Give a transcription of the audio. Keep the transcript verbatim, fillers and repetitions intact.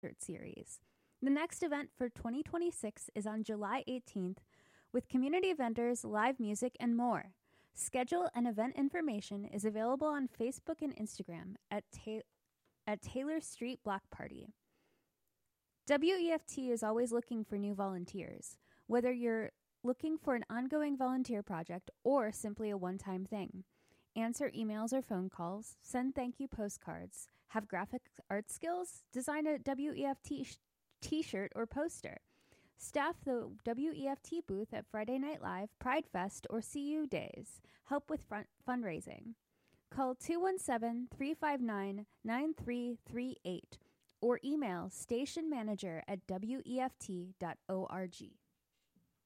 series. The next event for twenty twenty-six is on July eighteenth with community vendors, live music, and more. Schedule and event information is available on Facebook and Instagram at, ta- at Taylor Street Block Party. W E F T is always looking for new volunteers, whether you're looking for an ongoing volunteer project or simply a one-time thing. Answer emails or phone calls, send thank you postcards, have graphic art skills, design a W E F T sh- t-shirt or poster. Staff the W E F T booth at Friday Night Live, Pride Fest, or C U Days. Help with front- fundraising. Call two one seven, three five nine, nine three three eight or email stationmanager at W E F T dot org.